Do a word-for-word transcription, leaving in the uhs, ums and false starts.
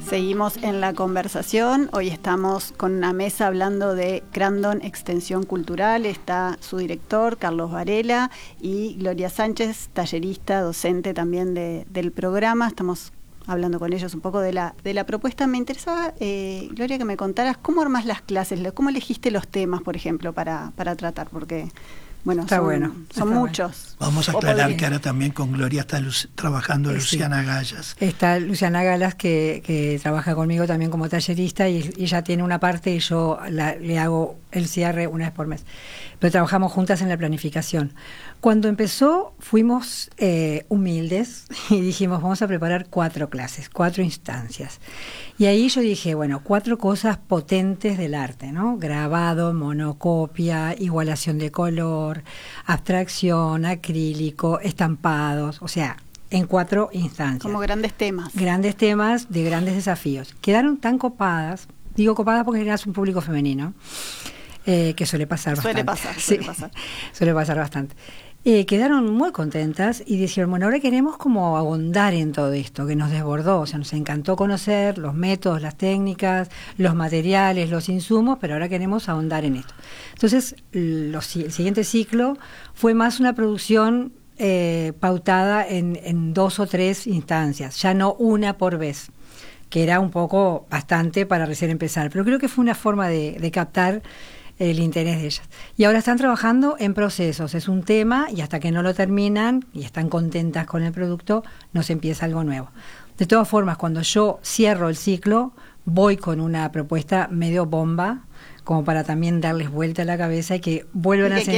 Seguimos en la conversación. Hoy estamos con una mesa hablando de Crandon Extensión Cultural. Está su director, Carlos Varela, y Gloria Sánchez, tallerista, docente también de, del programa. Estamos hablando con ellos un poco de la, de la propuesta. Me interesaba, eh, Gloria, que me contaras cómo armás las clases, cómo elegiste los temas, por ejemplo, para, para tratar, porque... Bueno, está son, bueno, son está muchos. Bueno. Vamos a aclarar que ahora también con Gloria está Lu- trabajando sí. Luciana Gallas. Está Luciana Gallas que, que trabaja conmigo también como tallerista y, y ella tiene una parte y yo la, le hago el cierre una vez por mes. Pero trabajamos juntas en la planificación. Cuando empezó fuimos eh, humildes y dijimos vamos a preparar cuatro clases, cuatro instancias. Y ahí yo dije, bueno, cuatro cosas potentes del arte, ¿no? Grabado, monocopia, igualación de color, abstracción, acrílico, estampados, o sea, en cuatro instancias. Como grandes temas. Grandes temas de grandes desafíos. Quedaron tan copadas, digo copadas porque generas un público femenino, eh, que suele pasar suele bastante. Pasar, suele sí, pasar, suele pasar bastante. Eh, quedaron muy contentas y dijeron, bueno, ahora queremos como ahondar en todo esto, que nos desbordó, o sea, nos encantó conocer los métodos, las técnicas, los materiales, los insumos, pero ahora queremos ahondar en esto. Entonces, los, el siguiente ciclo fue más una producción eh, pautada en, en dos o tres instancias, ya no una por vez, que era un poco bastante para recién empezar, pero creo que fue una forma de, de captar el interés de ellas. Y ahora están trabajando en procesos, es un tema y hasta que no lo terminan y están contentas con el producto, nos empieza algo nuevo. De todas formas, cuando yo cierro el ciclo, voy con una propuesta medio bomba, como para también darles vuelta a la cabeza y que vuelvan y que a sentir